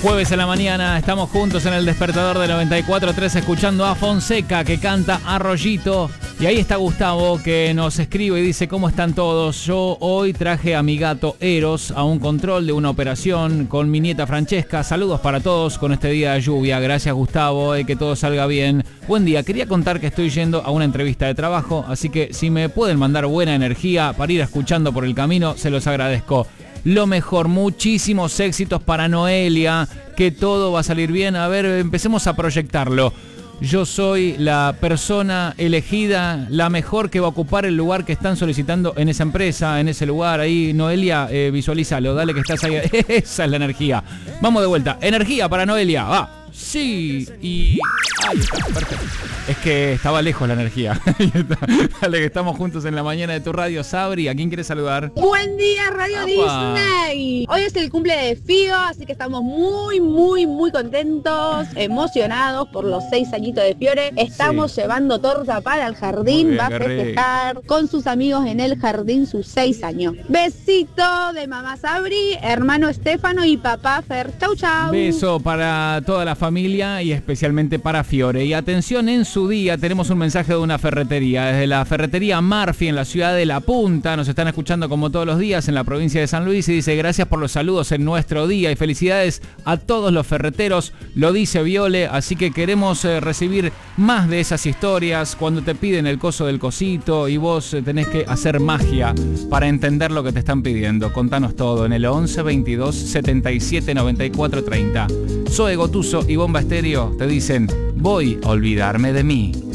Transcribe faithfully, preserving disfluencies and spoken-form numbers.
Jueves en la mañana, estamos juntos en el despertador de noventa y cuatro punto tres escuchando a Fonseca que canta Arroyito. Y ahí está Gustavo que nos escribe y dice: ¿cómo están todos? Yo hoy traje a mi gato Eros a un control de una operación con mi nieta Francesca. Saludos para todos con este día de lluvia. Gracias Gustavo, y que todo salga bien. Buen día, quería contar que estoy yendo a una entrevista de trabajo, así que si me pueden mandar buena energía para ir escuchando por el camino, se los agradezco. Lo mejor, muchísimos éxitos para Noelia, que todo va a salir bien. A ver, empecemos a proyectarlo. Yo soy la persona elegida, la mejor que va a ocupar el lugar que están solicitando en esa empresa, en ese lugar. Ahí, Noelia, eh, visualízalo, dale que estás ahí. Esa es la energía. Vamos de vuelta. Energía para Noelia, va. Sí, y... ahí está, perfecto. Es que estaba lejos la energía. Dale, que estamos juntos en la mañana de tu radio. Sabri, ¿a quién quieres saludar? Buen día, Radio ¡Apa! Disney. Hoy es el cumple de Fío, así que estamos muy, muy, muy contentos, emocionados por los seis añitos de Fiore. Estamos Sí. llevando torta para el jardín, Muy bien, va a qué rico. festejar con sus amigos en el jardín sus seis años. Besito de mamá Sabri, hermano Estefano y papá Fer. Chau, chau. Beso para toda la familia y especialmente para Fiore. Y atención, en su día tenemos un mensaje de una ferretería. Desde la ferretería Murphy en la ciudad de La Punta. Nos están escuchando como todos los días en la provincia de San Luis y dice: gracias por los saludos en nuestro día y felicidades a todos los ferreteros. Lo dice Viole, así que queremos eh, recibir más de esas historias cuando te piden el coso del cosito y vos eh, tenés que hacer magia para entender lo que te están pidiendo. Contanos todo en el once veintidós setenta y siete noventa y cuatro treinta. Zoe Gotuso y Bomba Estéreo te dicen: voy a olvidarme de mí.